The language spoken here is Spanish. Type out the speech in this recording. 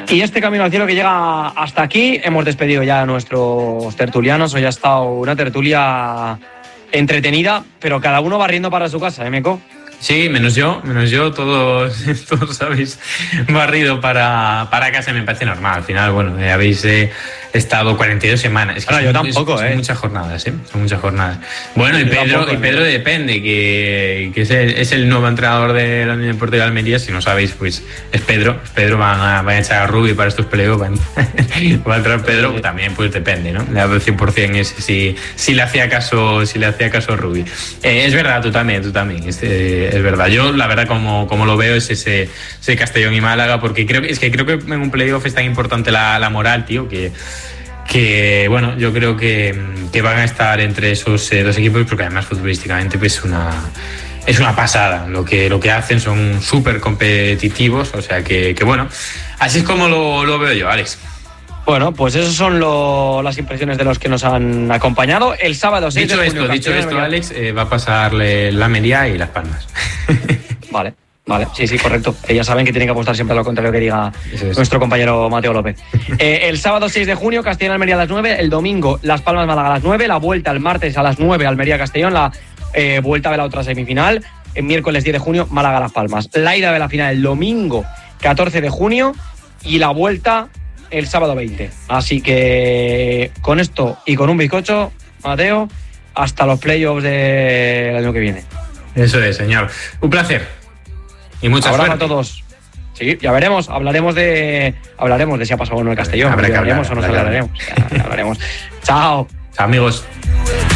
Y este camino al cielo que llega hasta aquí, hemos despedido ya a nuestros tertulianos. Hoy ha estado una tertulia entretenida, pero cada uno barriendo para su casa, ¿eh, Meco? Sí, menos yo, todos habéis barrido para casa, me parece normal. Al final, bueno, habéis estado 42 semanas. Es que yo tampoco, son muchas jornadas, Son muchas jornadas. Bueno, y Pedro depende, que es el nuevo entrenador de la Unión Deportiva de Almería. Si no sabéis, pues es Pedro. Van a echar a Rubi para estos playoffs. Va a entrar Pedro, también pues depende, ¿no? Le ha dado 100% ese, si le hacía caso a Rubi. Es verdad, tú también. Es verdad. Yo, la verdad, como lo veo, es ese Castellón y Málaga, porque creo que en un playoff es tan importante la moral, tío, que bueno, yo creo que van a estar entre esos dos equipos, porque además futbolísticamente pues es una pasada. Lo que hacen, son súper competitivos, o sea que bueno, así es como lo veo yo, Alex. Bueno, pues esas son las impresiones de los que nos han acompañado. El sábado 6 de junio... Dicho esto, Alex, va a pasarle la Almería y Las Palmas. Vale, sí, correcto. Ya saben que tienen que apostar siempre a lo contrario que diga nuestro compañero Mateo López. El sábado 6 de junio, Castellón-Almería a las 9. El domingo, Las Palmas-Málaga a las 9. La vuelta el martes a las 9, Almería-Castellón. La vuelta de la otra semifinal. El miércoles 10 de junio, Málaga-Las Palmas. La ida de la final el domingo 14 de junio. Y la vuelta el sábado 20. Así que con esto y con un bizcocho, Mateo, hasta los playoffs del año que viene. Eso es, señor. Un placer. Y mucha suerte. Abrazo a todos. Sí, ya veremos. Hablaremos de si ha pasado o no el Castellón. Habrá que hablar, o nos hablaremos. Ya hablaremos. Chao. Chao, amigos.